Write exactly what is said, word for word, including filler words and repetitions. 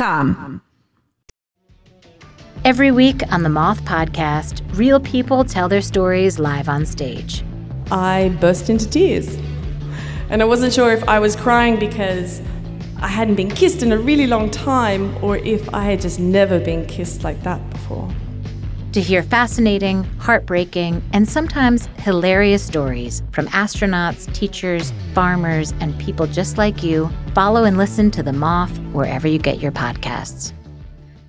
com. Every week on the Moth Podcast, real people tell their stories live on stage. I burst into tears. And I wasn't sure if I was crying because I hadn't been kissed in a really long time or if I had just never been kissed like that before. To hear fascinating, heartbreaking, and sometimes hilarious stories from astronauts, teachers, farmers, and people just like you, follow and listen to The Moth wherever you get your podcasts.